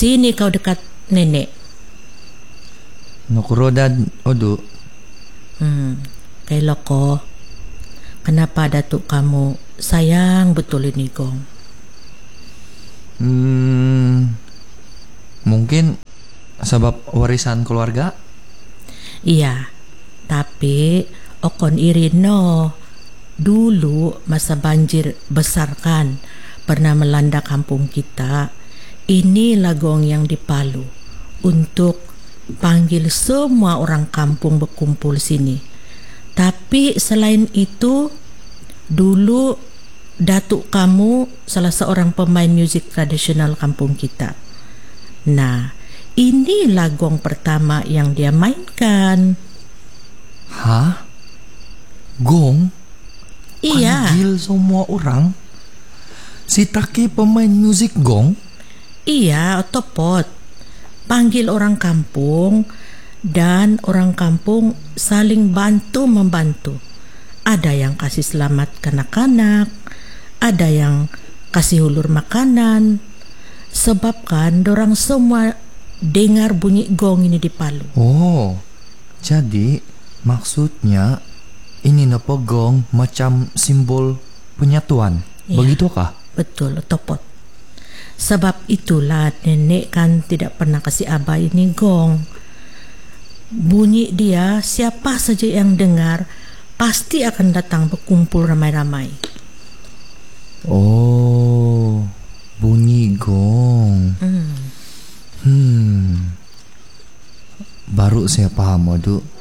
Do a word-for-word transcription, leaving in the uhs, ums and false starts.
Sini kau dekat nenek. Nukurodad odu. Hmm, kay loko. Kenapa datuk kamu sayang betul ini Gong? Hmm, mungkin sebab warisan keluarga. Iya, tapi okon irin no. Dulu masa banjir besar kan pernah melanda kampung kita. Ini lagong yang di Palu untuk panggil semua orang kampung berkumpul sini. Tapi selain itu, dulu datuk kamu salah seorang pemain musik tradisional kampung kita. Nah, ini lagong pertama yang dia mainkan. Hah? Gong? Iya. Panggil semua orang? Si Taki pemain musik gong? Iya, otopot. Panggil orang kampung dan orang kampung saling bantu-membantu. Ada yang kasih selamat kanak-kanak, ada yang kasih hulur makanan. Sebab kan dorang semua dengar bunyi gong ini di Palu. Oh, jadi maksudnya ini nopo gong macam simbol penyatuan. Iya. Begitukah? Betul, otopot. Sebab itulah nenek kan tidak pernah kasih abah ini gong. Bunyi dia, siapa saja yang dengar pasti akan datang berkumpul ramai-ramai. Oh, bunyi gong. Hmm. Hmm. Baru saya paham, Madu.